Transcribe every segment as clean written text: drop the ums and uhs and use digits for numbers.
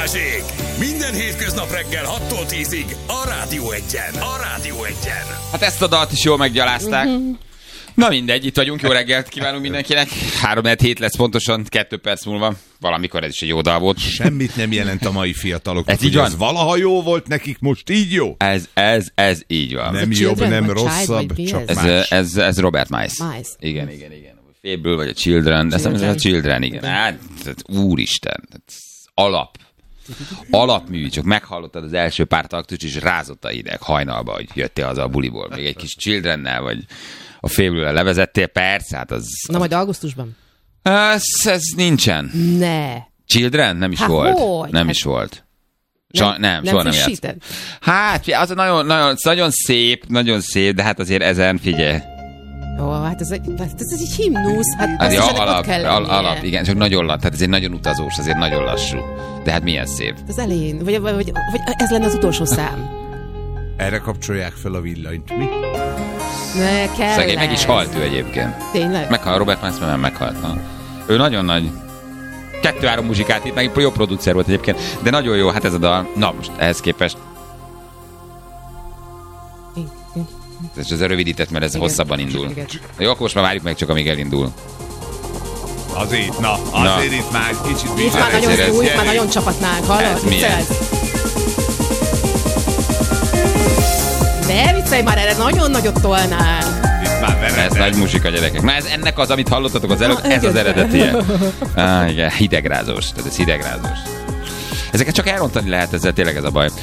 Balázsék! Minden hétköznap reggel 6-tól 10-ig a Rádió 1-en. Hát ezt a dalt is jól meggyalázták. Na mindegy, itt vagyunk, jó reggelt kívánunk mindenkinek. 3-7 lesz pontosan, 2 perc múlva. Valamikor ez is egy jó dal volt. Semmit nem jelent a mai fiataloknak, ez így van? Ez valaha jó volt nekik, most így jó. Ez így van. Nem jobb, nem rosszabb, csak más. Ez Robert Miles. Igen. Fable vagy a Children, de ez a Children, igen. Hát, úristen, alapmű, csak meghallottad az első pár taktust, és rázott a hideg hajnalba, hogy jöttél haza a buliból. Még egy kis Childrennel, vagy a Fable-lel levezettél, persze, hát az... Na majd augusztusban? Ez nincsen. Ne. Children? Nem is volt. Hogy? Nem is volt. Soha nem játszott. Hát, az nagyon szép, de hát azért ezen figyelj. Ó, hát ez egy himnusz. Hát az alap, igen, csak nagyon lassú. Tehát ez egy nagyon utazós, azért nagyon lassú. De hát milyen szép. Az elején, vagy ez lenne az utolsó szám. Erre kapcsolják fel a villanyt, mi? Ne, kell. Szegény, meg is halt ő egyébként. Tényleg? Meghalt, Robert Miles nem meghalt. Na. Ő nagyon nagy. 2-3 muzsikát itt, meg jó producer volt egyébként. De nagyon jó, hát ez a dal. Na most ehhez képest. Ez rövidített, mert ez hosszabban indul. Igen. Jó, akkor most már várjuk meg csak, amíg elindul. Azért itt már kicsit... Itt már nagyon szó, itt már nagyon csapatnánk, hallod? Ne viccelj már, erre nagyon nagyot tolnál. Ez nagy muzsika, gyerekek. Na ez ennek az, amit hallottatok az előbb, ez az eredetie. Igen, hidegrázós. Tehát ez hidegrázós. Ezeket csak elrontani lehet, ezzel tényleg ez a baj.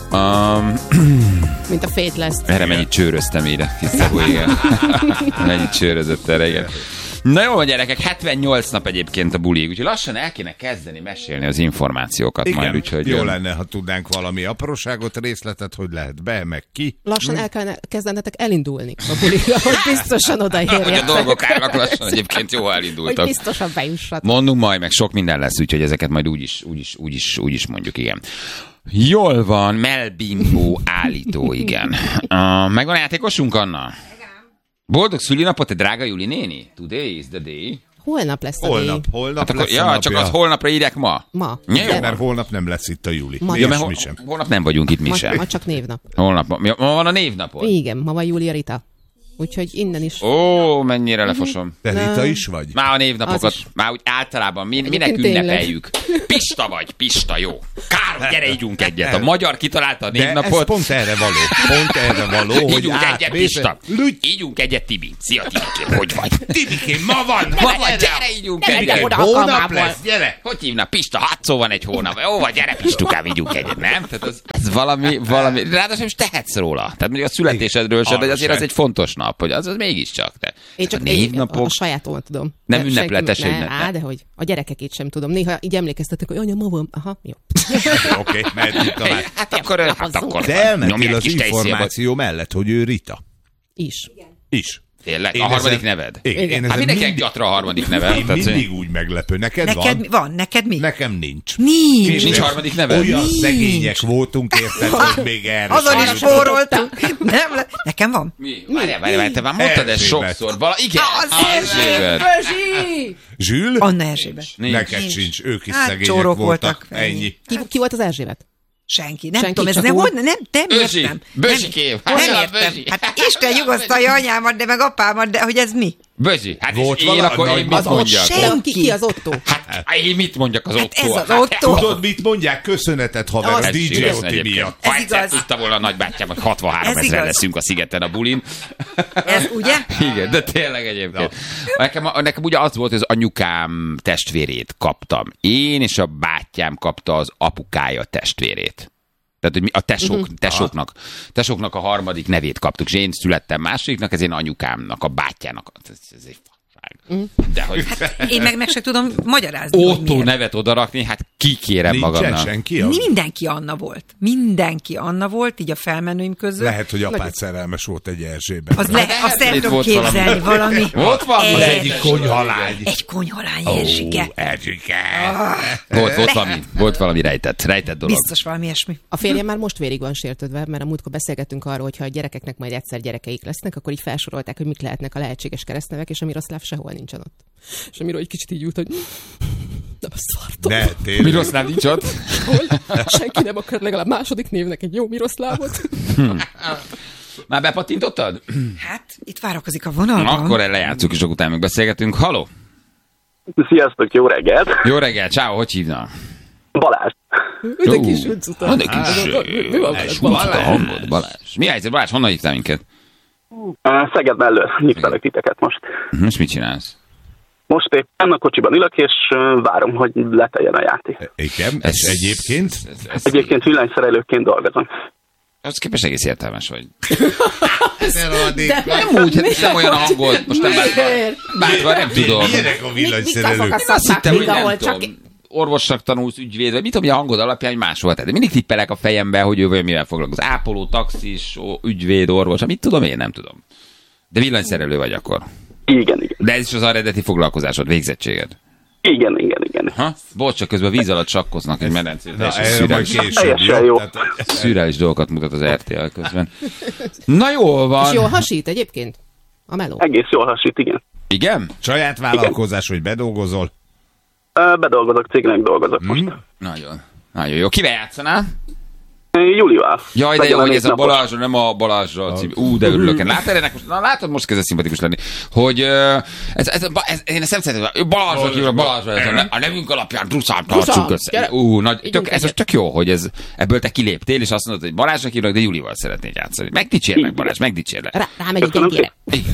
Mint a Fate lesz. Erre mennyit csőröztem ide. Igen. Mennyit csőrözött erre, igen. Na jó, gyerekek, 78 nap egyébként a bulig, úgyhogy lassan el kéne kezdeni mesélni az információkat. Igen, majd, úgyhogy jó lenne, ha tudnánk valami apróságot, részletet, hogy lehet be, meg ki. Lassan el kellene kezdenetek elindulni a buligra, hogy biztosan odaérjetek. Hogy a dolgok állnak lassan, egyébként jó elindultak. Hogy biztosan bejussatok. Mondunk majd, meg sok minden lesz, úgyhogy ezeket majd úgy is mondjuk, igen. Jól van, Melbimbo állító, igen. Megvan a játékosunk, Anna? Boldog szülinapot, te drága Juli néni? Today is the day. Holnap lesz a Holnap hát lesz akkor, a csak az holnapra írják ma? Ma. Ja, mert holnap nem lesz itt a Juli. Mi sem. Holnap nem vagyunk itt mi sem. Ma csak névnap. Ma van a névnapod? Igen, ma van Júlia Rita. Úgyhogy innen is. Ó, mennyire lefosom. Te Rita is vagy? Már a névnapokat, már úgy általában minek ünnepeljük. Pista vagy, Pista, jó. Kár, gyere, ígyunk egyet. A magyar kitalálta a névnapot. De ez pont erre való. Ígyunk egyet, Pista. Ígyunk egyet, Tibi. Szia, Tibikém, hogy vagy? Tibikém, ma van, gyere, ígyunk egyet. Hónap lesz, gyere. Hogy hívnak? Pista, 6 szó van egy hónap. Jó, vagy gyere, Pistukám, ígyunk egyet, nem? Tehát ez valami, ráadásul is tehetsz róla. Tehát mondjuk a születésedről sem, de azért az egy fontos nap. Hogy az mégiscsak. Én csak névnapok, a sajátomat tudom. Nem ünnepletes, hogy de hogy a gyerekekét sem tudom. Néha így emlékeztetek, hogy anya, ma van. Aha, jó. Oké, mehetünk tovább. Hát akkor. De elmentél az információ mellett, hogy ő Rita. Is. Tényleg? A harmadik neved? Igen. Hát mindenkinek gyatra a harmadik neved. Én mindig úgy meglepő. Neked van? Neked mi? Nekem nincs. Nincs harmadik neved? Olyan szegények voltunk, érted, hogy még erre. Azon is spóroltunk. Nekem van. Mi? Várjál, te már mondtad ezt sokszor. Igen. Zsül? Anna Erzsébet. Neked sincs. Ők is szegények voltak. Ennyi. Ki volt az Erzsébet? Senki. Nem tudom, ez nem értem. Bözsikém. Nem értem. Hát Isten nyugasztalja anyámat, de meg apámat, de hogy ez mi? Bözsi. Hát volt én akkor én mit mondjak? Ki az Otto? Hát én mit mondjak az Otto? Ez az Otto. Tudod, mit mondják? Köszönetet, haver, a DJ Otti miatt. Ha egyszer tudta volna a nagybátyám, hogy 63 000 leszünk a szigeten a bulin. Ez ugye? Igen, de tényleg egyébként. Nekem ugye az volt, hogy az anyukám testvérét kaptam. Én és a bátyám kapta az apukája testvérét. Tehát, hogy mi a tesóknak a harmadik nevét kaptuk, és én születtem másodiknak, ez én anyukámnak, a bátyjának. Ez egy fasság. De hogy... Hát, én meg se tudom magyarázni. Otto nevet odarakni, hát kikérem magamnak. Nincsen senki? Mindenki Anna volt, így a felmenőim közül. Lehet, hogy apád szerelmes volt egy Erzsében. Azt el tudom képzelni valami. Ott van az egyik konyhalány. Egy konyhalány, Erzsike. Erzsike. Volt valami rejtett dolog. Biztos valami ilyesmi. A férjem már most vérig van sértődve, mert a múltkor beszélgettünk arról, hogy ha a gyerekeknek majd egyszer gyerekeik lesznek, akkor így felsorolták, hogy mik lehetnek a lehetséges keresztnevek, és a Miroszláv sehol nincsen ott. És a Miro egy kicsit így ült, hogy nem szartom. Miroszláv nincs ott? sehol. Senki nem akar legalább második névnek egy jó Miroszlávot. Már bepattintottad? Hát, itt várakozik a vonalban. Akkor lejátszuk, és utána meg beszélgetünk. Haló? Sziasztok, jó reggelt! Jó reggel, ciao, hogy hívnak? Balázs. De kis uncuta. De kis... Mi van veled, Balázs? Mi helyzet, Balázs? Honnan hívtál minket? Szeged mellől hívtalak titeket most. És mit csinálsz? Most éppen a kocsiban ülök, és várom, hogy leteljen a játék. Igen, és egyébként? Egyébként villanyszerelőként dolgozom. Az képest egész értelmes vagy. De Nem úgy, hát nem olyan hangod. Most nem bátva, nem tudom. Milyenek a villanyszerelők? Azt hittem, hogy nem tudom. Orvosnak tanulsz, ügyvéd, vagy mit tudom, hogy a hangod alapján, hogy máshol. Tehát mindig tippelek a fejembe, hogy ő vagy mivel foglalkozik. Ápoló, taxis, ügyvéd, orvos, mit tudom, én nem tudom. De villanyszerelő vagy akkor. Igen. De ez is az eredeti foglalkozásod, végzettséged. Igen. Ha? Bocs, csak közben víz alatt sakkoznak egy medencét. Teljesen jó. Szürreális dolgokat mutat az RTL közben. Na jól van. És jól hasít egyébként? A meló. Egész jól hasít, igen. Igen? Saját vállalkozás, hogy bedolgozol? Bedolgozok, cégnek dolgozok most. Nagyon jó. Kivel játszanál? Júlival. Jaj, de jó, hogy ez a Balázs, nem a Balázsra című. De örülök. Látod ennek most? Na látod, most kezd szimpatikus lenni. Hogy én ezt nem szeretem. Balázsra kívül, Balázsra. A nevünk alapján druszán tartsunk össze. Ez tök jó, hogy ebből te kiléptél, és azt mondod, hogy Balázsra kívül, de Júlival szeretnék játszani. Megdicsérlek, Balázs, megdicsérlek. Rámegy egy gyengére.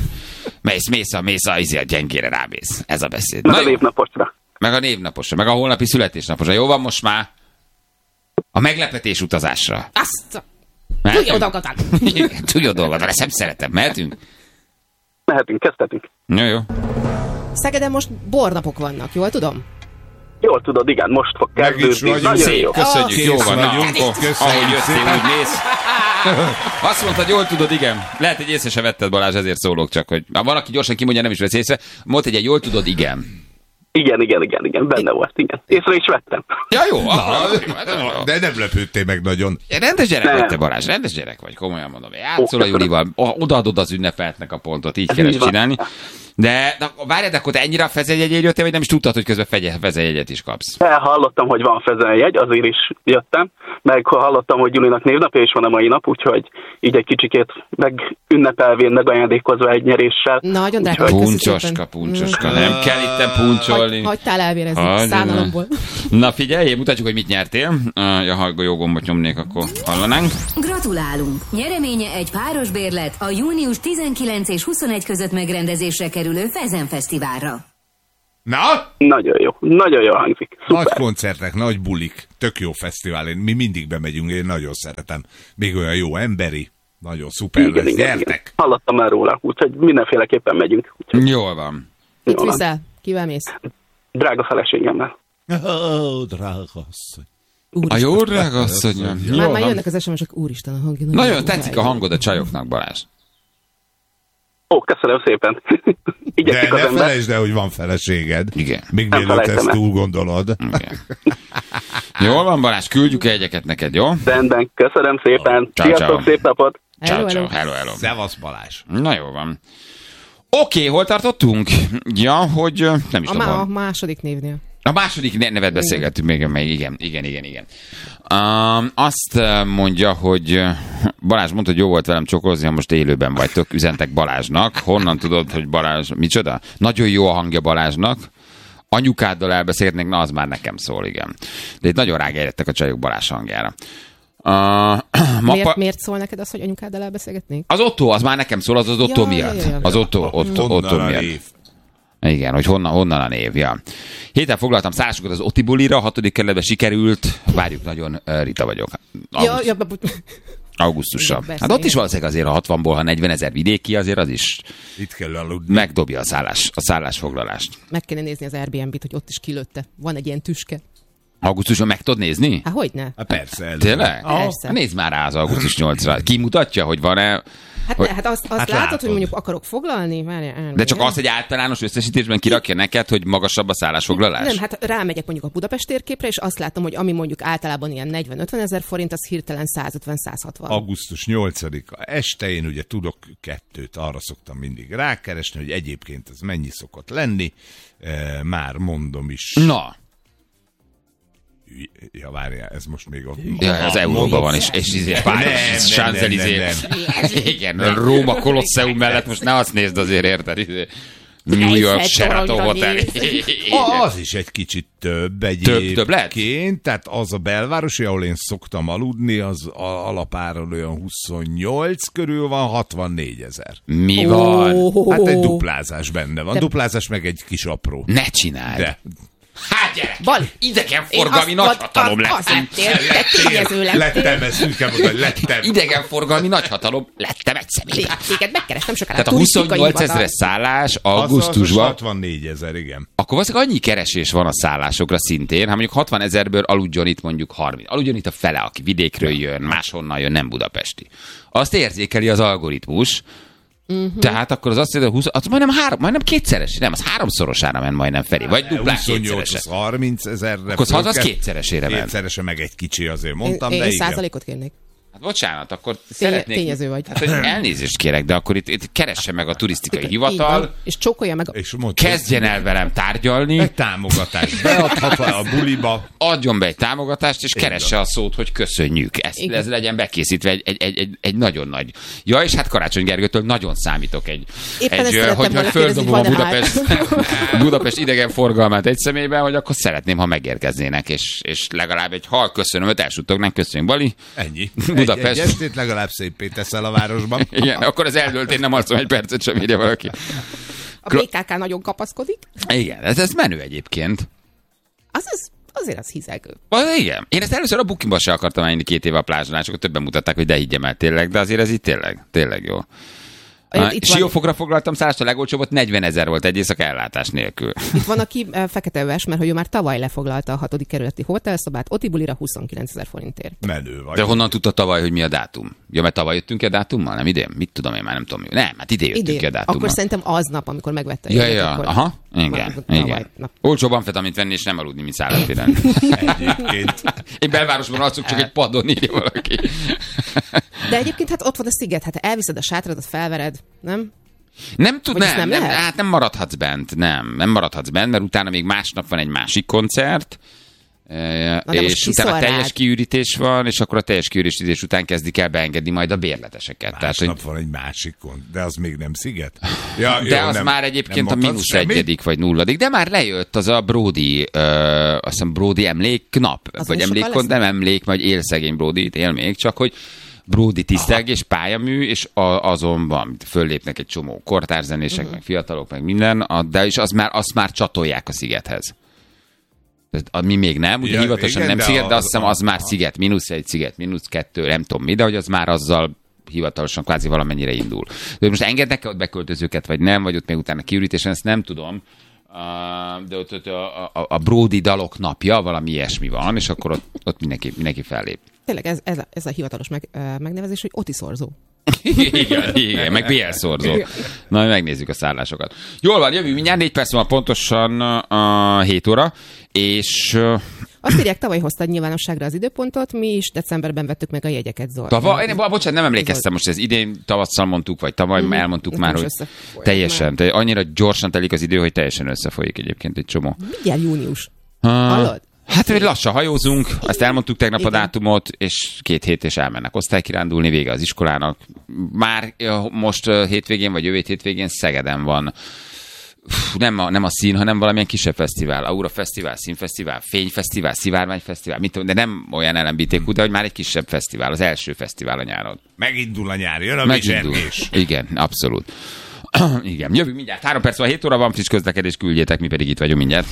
Mész a gyengére rámész. Ez a beszéd. Meg a névnaposra. Meg a névnaposra, meg a holnapi születésnaposra. Jó van most már? A meglepetés utazásra. Azt! Tudja dolgokat! Tudja dolgokat, ezt nem szeretem. Mehetünk? Mehetünk, kezdhetünk. Jó. Szegeden most bornapok vannak, jól tudom? Jól tudod, igen, most fog kezdődni. Nagyon szép, jó. köszönjük, jó van. Köszönjük Ahogy jöttél, szépen. úgy mész. Azt mondtad, jól tudod, igen. Lehet, hogy észre se vetted, Balázs, ezért szólok csak, hogy van, aki gyorsan kimondja, nem is vesz észre. Mondta, hogy jól tudod, igen. Igen, benne volt, igen. Észre is vettem. Ja, jó. De nem lepődtél meg nagyon. Rendes gyerek vagy te, Balázs, rendes gyerek vagy, komolyan mondom. Játszol a Julival, odaadod az ünnepeltnek a pontot, így kell csinálni. De várjad, akkor te ennyire a fezejegyért jöttél, vagy nem is tudtad, hogy közben fezejegyet is kapsz? Hallottam, hogy van fezejjegy, azért is jöttem, meg hallottam, hogy Julinak névnapja is van a mai nap, úgyhogy így egy kicsikét megünnepelvén, megajándékozva egy nyeréssel. Nagyon drága. Puncsoska, nem kell itten puncsolni. Hagytál elvérezni szánalomból. Na figyelj, mutatjuk, hogy mit nyertél. Ha jó gombot nyomnék, akkor hallanánk. Gratulálunk! Nyereménye egy páros bérlet a június 19 és 21 között megrendezésre kerülő Fezen Fesztiválra. Na? Nagyon jó hangzik. Szuper. Nagy koncertek, nagy bulik, tök jó fesztivál. Mi mindig bemegyünk, én nagyon szeretem. Még olyan jó emberi, nagyon szuper lesz. Gyertek! Hallottam már róla, úgyhogy mindenféleképpen megyünk. Úgyhogy... Jól van. Mit viszel? Kivel mész? Drága feleségemmel. Drága asszony. A jó drága asszonyom. Már jönnek az SMS-ek, úristen a hangja. Nagyon tetszik a hangod a csajoknak, Balázs. Köszönöm szépen. De ne felejtsd el, hogy van feleséged. Igen. Még mielőtt ezt túl gondolod. Jól van, Balázs, küldjük egyeket neked, jó? Rendben, köszönöm szépen. Sziasztok, szép napot. Hello. Szevasz, Balázs. Na jó van. Oké, hol tartottunk? Ja, hogy nem is tudom. A második névnél. A második nevet beszélgettünk még, igen. Azt mondja, hogy Balázs mondta, hogy jó volt velem csokolozni, ha most élőben vagytok, üzentek Balázsnak. Honnan tudod, hogy Balázs, micsoda? Nagyon jó a hangja Balázsnak. Anyukáddal elbeszélhetnék, na az már nekem szól, igen. De itt nagyon rágejlettek a csajok Balázs hangjára. Miért szól neked az, hogy anyukáddal elbeszélgetnék? Az Otto, az már nekem szól, az Otto miatt. Az Otto miatt. Igen, hogy honnan a név, ja. Héten foglaltam szállásokat az Oti bulira, a 6. kerületben sikerült. Várjuk nagyon, Rita vagyok. Augusztussal. Hát ott is valószínűleg azért, ha 60-ból, ha 40 000 vidéki, azért az is itt kell aludni. Megdobja a szállásfoglalást. Meg kéne nézni az Airbnb-t, hogy ott is kilőtte. Van egy ilyen tüske. Augusztusban meg tudod nézni? Hát hogyne? Hát persze. Tényleg? Persze. Nézd már rá az augusztus 8-ra. Ki mutatja, hogy van-e... Hát azt látod, hogy mondjuk akarok foglalni? Várjál, de csak az, hogy általános összesítésben kirakja neked, hogy magasabb a szállásfoglalás? Nem, hát rámegyek mondjuk a Budapest térképre, és azt látom, hogy ami mondjuk általában ilyen 40-50 ezer forint, az hirtelen 150-160. Augusztus 8-a este én ugye tudok 2, arra szoktam mindig rákeresni, hogy egyébként ez mennyi szokott lenni. Már mondom is. Na. Ja, várjál, ez most még a... Ja, az Euróban van, és Párizs, Champs-Élysées. Igen, Róma Kolosseum mellett most ne azt nézd azért, érted? New York Sheraton Hotel. Az is egy kicsit több Több lehet? Tehát az a belvárosi, ahol én szoktam aludni, az alapáron olyan 28 körül van, 64 000. Mi van? Hát egy duplázás benne van. Duplázás meg egy kis apró. Ne csináld. De. Hát gyerek, Bali. idegenforgalmi nagyhatalom lettem. Lettem, ezt úgy kell mondani, lettem. Idegenforgalmi nagyhatalom lettem egy személyben. Téged megkerestem sokára. Tehát a 28 000 szállás augusztusban. 64 000, igen. Akkor valószínűleg annyi keresés van a szállásokra szintén, ha mondjuk 60 000-ből aludjon itt mondjuk 30. Aludjon itt a fele, aki vidékről jön, máshonnan jön, nem budapesti. Azt érzékeli az algoritmus. Tehát akkor az azt jelenti, hogy az majdnem kétszeres, nem, az háromszorosára ment majdnem felé, vagy duplán 28, kétszerese. 30 000-re. Akkor az kétszeresére ment. Kétszerese meg egy kicsi, azért mondtam, én de igen. százalékot kérnék. Hát bocsánat, akkor szeretnék... Tényező vagy. Hát, hogy elnézést kérek, de akkor itt keresse meg a turisztikai hivatal, és csókolja meg kezdjen el velem tárgyalni. Egy támogatást beadhat a buliba. Adjon be egy támogatást, és keresse a szót, hogy köszönjük. Ez legyen bekészítve egy nagyon nagy... Ja, és hát Karácsony Gergőtől nagyon számítok hogy földobom a Budapest idegenforgalmát egy személyben, hogy akkor szeretném, ha megérkeznének, és legalább egy köszönöm, elsuttognak, köszönjük, Bali. Ennyi. Budapest. Egy estét legalább szépé teszel a városban. Igen, akkor az eldőlt, én nem alszom egy percet sem, írja valaki. A BKK nagyon kapaszkodik. Igen, ez menő egyébként. Azért az hizegő. Igen. Én ezt először a Bookingba se akartam menni 2 éve a plázsonál, sokat többen mutatták, hogy de higgyem el tényleg, de azért ez itt tényleg jó. Siófokra foglaltam szállást, a legolcsóbb 40 000 volt egy éjszaka ellátás nélkül. Itt van, aki feketeöves, mert hogy ő már tavaly lefoglalta a 6. kerületi hotelszobát, Otibulira 29 000 forintért. Menő vagy. De honnan tudta tavaly, hogy mi a dátum? Ja, mert tavaly jöttünk a dátummal? Nem idén? Mit tudom, én már nem tudom. Nem, hát idén jöttünk a dátummal. Akkor szerintem aznap, amikor megvette. Aha, igen. Olcsóbb amfetamint venni és nem aludni, mint szállatvédelmi. Egyébként. Én belvárosban alszok, csak egy padon, írja valaki. De egyébként hát ott van a sziget, hát elviszed a sátradat, felvered, nem? Nem maradhatsz bent, nem maradhatsz bent, mert utána még másnap van egy másik koncert, és utána teljes kiürítés van, és akkor a teljes kiürítés után kezdik el beengedni majd a bérleteseket. Másnap van egy másik koncert, de az még nem sziget? Ja, de jó, az nem, már egyébként a -1. vagy 0. De már lejött az a Brody, azt hiszem Brody emléknap, vagy emlékkont, nem emlék, vagy élszegény Brody, él még, csak hogy Brody tisztelgés, pályamű, és azon van, föllépnek egy csomó kortárszenések, meg fiatalok, meg minden, de és azt már csatolják a szigethez. Mi még nem, ugye hivatalosan igen, nem sziget, de azt hiszem az már sziget, -1, sziget, -2, nem tudom mi, de hogy az már azzal hivatalosan kvázi valamennyire indul. De most engednek-e ott beköltözőket, vagy nem, vagy ott még utána kiürítésen, ezt nem tudom. De ott a Brody dalok napja, valami ilyesmi van, és akkor ott mindenki fellép. Tényleg ez a hivatalos megnevezés, hogy otiszorzó. igen, meg BL szorzó. Na, megnézzük a szállásokat. Jól van, jövünk mindjárt, 4 perc van pontosan 7 óra, és... Azt írják, tavaly hoztad nyilvánosságra az időpontot, mi is decemberben vettük meg a jegyeket, Zoltán. Bocsánat, nem emlékeztem most, ez idén tavasszal mondtuk, vagy tavaly elmondtuk már, hogy teljesen, annyira gyorsan telik az idő, hogy teljesen összefolyik egyébként egy csomó. Mindjárt június. Hallod? Hát, hogy lassan hajózunk, azt elmondtuk tegnap a dátumot, és 2 hét és elmennek osztálykirándulni, vége az iskolának. Már most hétvégén, vagy jövő hétvégén Szegeden van. Nem a szín, hanem valamilyen kisebb fesztivál. Aura Fesztivál, Színfesztivál, Fényfesztivál, Szivárványfesztivál, de nem olyan LMBTQ, de hogy már egy kisebb fesztivál, az első fesztivál a nyáron. Megindul a nyár, jön a bizsergés. Igen, abszolút. Igen, jövünk mindjárt. 3 perc van, 7 óra van, friss közlekedés, küldjétek, mi pedig itt vagyunk mindjárt.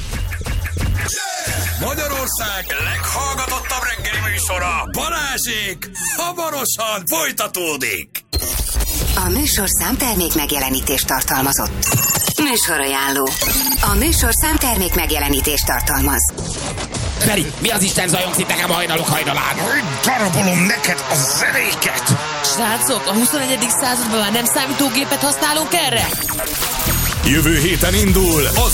Magyarország leghallgatottabb reggeli műsora, Balázsék, hamarosan folytatódik. A műsorszám termék megjelenítést tartalmazott. Műsorajánló. A műsorszám termék megjelenítést tartalmaz. Feri, mi az Isten zajongsz itt nekem a hajnalok hajnalán? Darabolom neked a zenéket! Srácok, a 21. században már nem számítógépet használunk erre? Jövő héten indul az